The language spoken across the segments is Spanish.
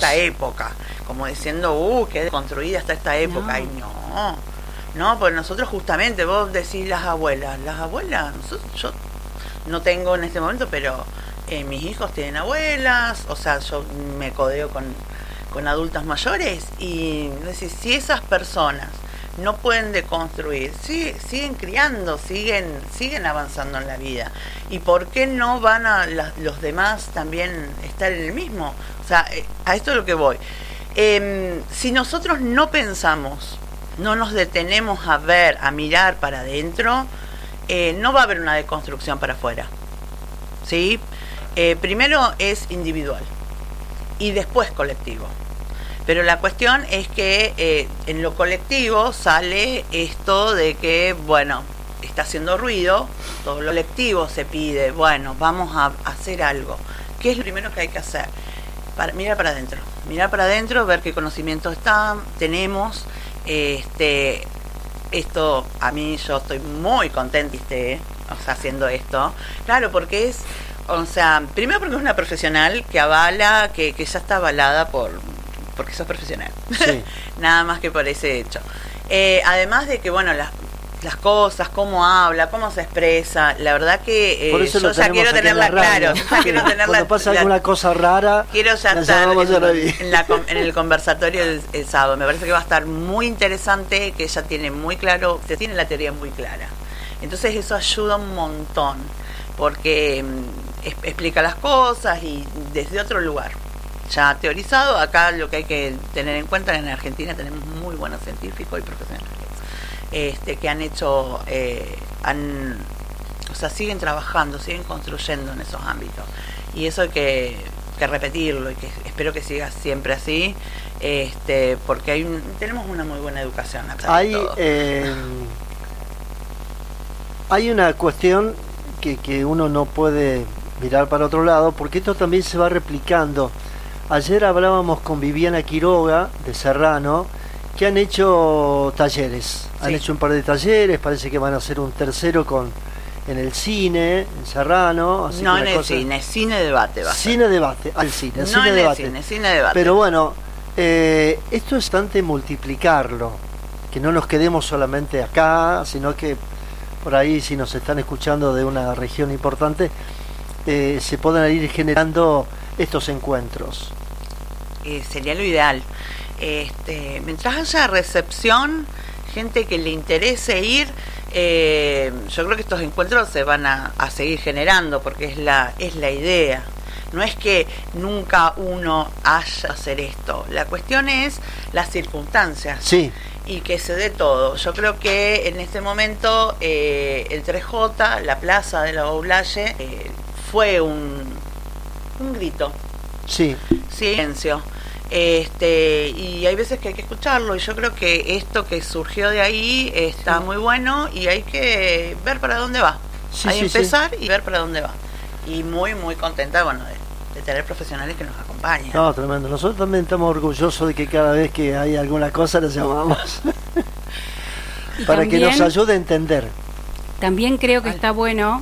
esta época, como diciendo, qué construida está esta época, y no, pues nosotros justamente, vos decís las abuelas, yo no tengo en este momento, pero mis hijos tienen abuelas, o sea, yo me codeo con adultas mayores, y decís, si esas personas no pueden deconstruir, siguen criando, siguen avanzando en la vida, y por qué no van a los demás también estar en el mismo. O sea, a esto es lo que voy. Si nosotros no pensamos, no nos detenemos a ver, a mirar para adentro, no va a haber una deconstrucción para afuera, ¿sí? Primero es individual y después colectivo. Pero la cuestión es que en lo colectivo sale esto de que, bueno, está haciendo ruido, todo lo colectivo se pide, bueno, vamos a hacer algo. ¿Qué es lo primero que hay que hacer? Mirar para adentro, ver qué conocimientos tenemos. Esto, a mí, yo estoy muy contenta, o sea, haciendo esto. Claro, porque o sea, primero porque es una profesional que avala, que ya está avalada porque sos profesional. Sí. Nada más que por ese hecho. Además de que, bueno, las cosas, cómo habla, cómo se expresa, la verdad que yo ya quiero tenerla claro. Cuando pasa alguna cosa rara, quiero ya estar en el conversatorio el sábado. Me parece que va a estar muy interesante, que ella tiene muy claro, tiene la teoría muy clara. Entonces eso ayuda un montón, porque explica las cosas y desde otro lugar. Ya teorizado, acá lo que hay que tener en cuenta es que en Argentina tenemos muy buenos científicos y profesionales que han hecho, o sea, siguen trabajando, siguen construyendo en esos ámbitos, y eso hay que repetirlo, y que espero que siga siempre así, porque tenemos una muy buena educación. Hay una cuestión que uno no puede mirar para otro lado, porque esto también se va replicando. Ayer hablábamos con Viviana Quiroga de Serrano, que han hecho talleres, han hecho un par de talleres, parece que van a hacer un tercero en el cine, en Serrano. Así no, en el cine debate va a ser. Cine debate, al cine, no cine en debate. El cine debate. Pero bueno, esto es bastante multiplicarlo, que no nos quedemos solamente acá, sino que por ahí, si nos están escuchando de una región importante, se puedan ir generando estos encuentros. Sería lo ideal. Mientras haya recepción, gente que le interese ir, yo creo que estos encuentros se van a seguir generando, porque es la idea. No es que nunca uno haya hacer esto, la cuestión es las circunstancias. Sí. Y que se dé todo. Yo creo que en este momento el 3J, la plaza de la Oulaye, fue un grito. Sí. Silencio. Y hay veces que hay que escucharlo, y yo creo que esto que surgió de ahí está muy bueno, y hay que ver para dónde va. Hay que empezar y ver para dónde va. Y muy, muy contenta, bueno, de tener profesionales que nos acompañan. No, tremendo. Nosotros también estamos orgullosos de que cada vez que hay alguna cosa la llamamos para también, que nos ayude a entender. También creo que está bueno,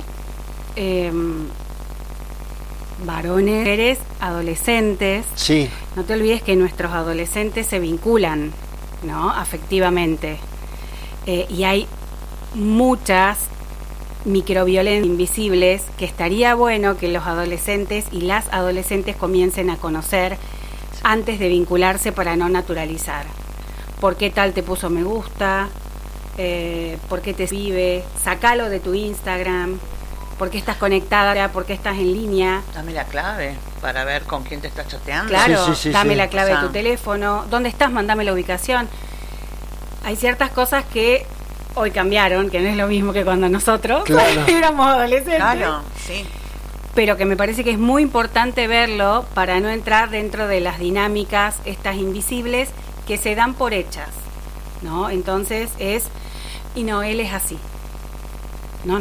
varones, mujeres, adolescentes. Sí. No te olvides que nuestros adolescentes se vinculan, ¿no?, afectivamente. Y hay muchas microviolencias invisibles que estaría bueno que los adolescentes y las adolescentes comiencen a conocer antes de vincularse, para no naturalizar. ¿Por qué tal te puso me gusta? ¿Por qué te escribe? Sacalo de tu Instagram. ¿Por qué estás conectada? ¿Por qué estás en línea? Dame la clave para ver con quién te estás chateando. Claro, dame la clave de tu teléfono. ¿Dónde estás? Mandame la ubicación. Hay ciertas cosas que hoy cambiaron, que no es lo mismo que cuando nosotros éramos adolescentes. Claro, sí. Pero que me parece que es muy importante verlo para no entrar dentro de las dinámicas estas invisibles que se dan por hechas, ¿no? Entonces y no, él es así. No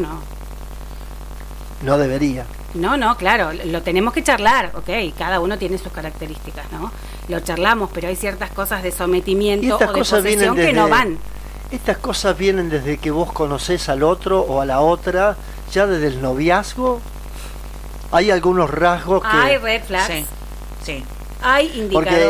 debería. No, claro, lo tenemos que charlar, cada uno tiene sus características, ¿no? Lo charlamos, pero hay ciertas cosas de sometimiento o de posesión que no van. ¿Estas cosas vienen desde que vos conocés al otro o a la otra, ya desde el noviazgo? ¿Hay algunos rasgos que...? Hay red flags. Sí. Hay indicadores.